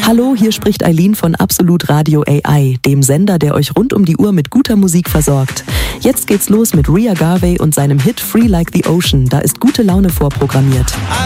Hallo, hier spricht Eileen von Absolut Radio AI, dem Sender, der euch rund um die Uhr mit guter Musik versorgt. Jetzt geht's los mit Ria Garvey und seinem Hit Free Like the Ocean. Da ist gute Laune vorprogrammiert.